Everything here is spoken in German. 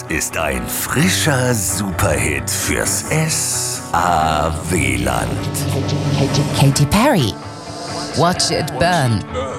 ist ein frischer Superhit fürs SAW-Land. Katy Perry. Watch it burn.